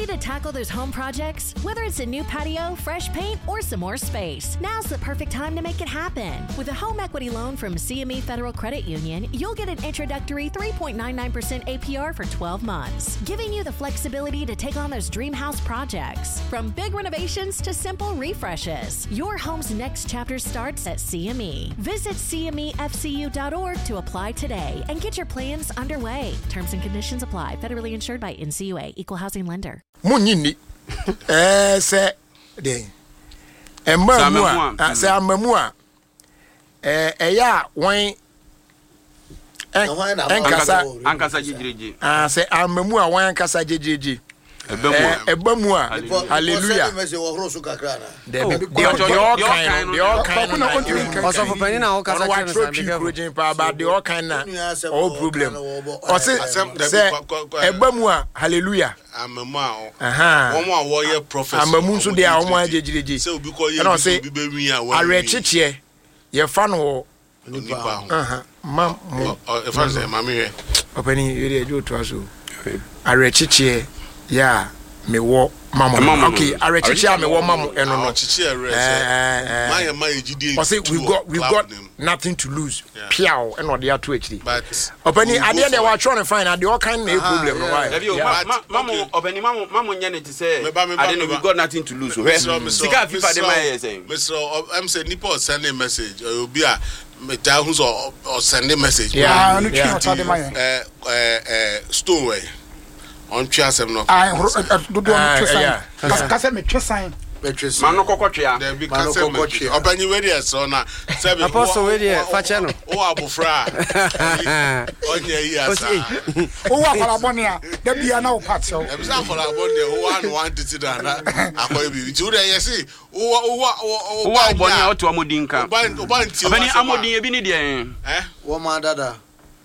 Ready to tackle those home projects? Whether it's a new patio, fresh paint, or some more space, now's the perfect time to make it happen. With a home equity loan from CME Federal Credit Union, you'll get an introductory 3.99% APR for 12 months, giving you the flexibility to take on those dream house projects. From big renovations to simple refreshes, your home's next chapter starts at CME. Visit CMEFCU.org to apply today and get your plans underway. Terms and conditions apply. Federally insured by NCUA. Equal housing lender. Munini. Say de. Say amamua. Yeah, wine. Ankasa jijiji. Say amamua wine ankasa jijiji. Ebamua. Hallelujah. The all kind. Also for penny now, because I project about the all kind all problem. Or say Ebamua. Hallelujah. Amamua. Aha. One warrior prophet. Amamu so dey awon jijiji. So because you be arechiche ye fa no mam if I say mama opani ere ejo to aso arechiche ya me wo mama okay arechiche me wo mama eno no we've got nothing to lose piao eno dey ato actually but opani ade dey wa try to find ade all kind no problem no why mama opani mama nya ne say I don't know we got nothing to lose sika fifa dey my say Mr. I'm saying Nipo send a message obi a meta who's or send a message Stoneway on Chiasem no Kasa me twa Mano kokotwa there be kasa obani we dey so na say apostle we dey fache no o abofra onye yi asa o wa fara boni a da bia na o patio e bi sa fara boni o one titi da na akoy bi ti o dey yesi o boni a o to amodin kan obani amodin e bi ni de wo ma dada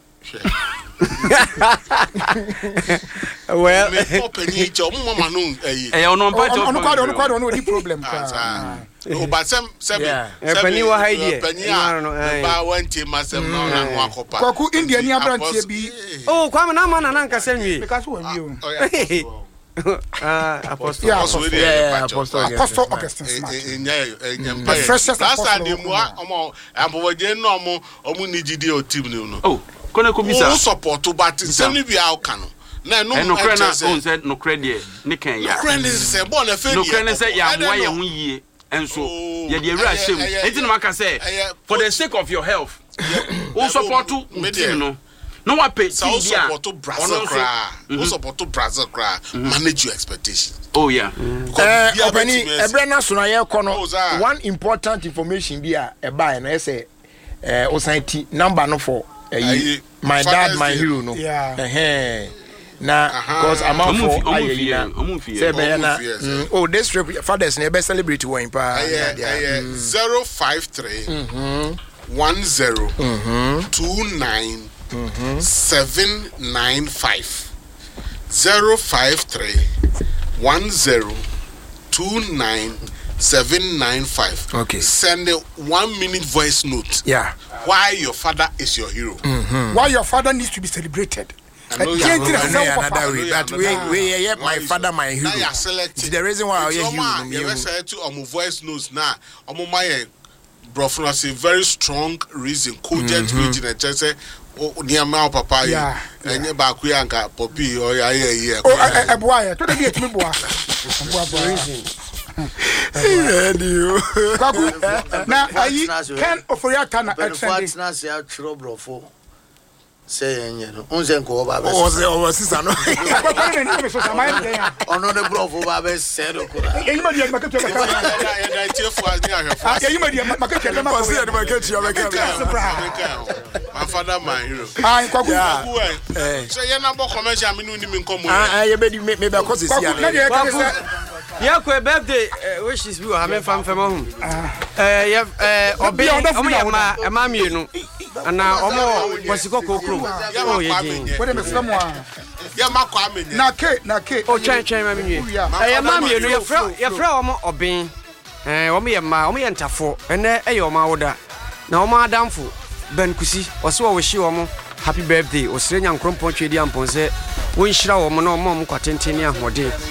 well me openi cho mama no ono mpacho ono kwado no di problem o ba sem penny wa haidie ba wanti masem no na ho akopa kwaku india ni abrantie bi kwame na mana na nkasa nwie because we wi apostle apostle Augustine Smart last time mu amboje no omo nigidi o team ni no Kone kubisa. O support to but semi bi aka no. Na no no kre na on said no kre de ne kan ya. No kre ne se bo na fe. No kre ne se ya wa ye hu yie. Enso ye de ewura shem. Enti no maka say for the sake of your health. O support to team no. No wa pay team dia. Support to Brazil cra. O support to Brazil cra. Manage your expectations. Oh yeah. Opani ebrena so na ye kono one important information bi a e buy na say osanti number no for my dad my hero no na because I'm out for say be na this trip fathers na be celebrate one pa 053 10 29 795 053 10 29 795 okay send a 1 minute voice note why your father is your hero why your father needs to be celebrated that way my father my hero it's the reason why I hear you say to voice notes now my brother say very strong reason cogent reason and just say near my papa and your back we anka poppy or a boy to the me boy na ayi can oforiata na extend na se a trouble for say no unse nko ba be o sisa no ono de brofo ba be se do ko e yima dia maketu ka ya tiefo ani ahwefa e yima dia maketu da ma se dia maketu ya my father my hero kwaku so ye na bo commercial me no ni me nkomo ye be me be ko sisi ya Yakwe birthday wishes we have me fam home. Obi omo ma mienu. Ana omo wasiko kokrom. Oh ye din. What dem say mo a? Ya makwa amenye. Na ke. O twen ma mienu. Ma mienu ye fra omo obin. Omo ye ma, omo ye ntafo. Ene ye omo awoda. Na omo adamfo Ben Kusi. Oso wo hye omo happy birthday. Osire nyankrompo twedi ampon se won hyira omo na omo kwatenteni ahode.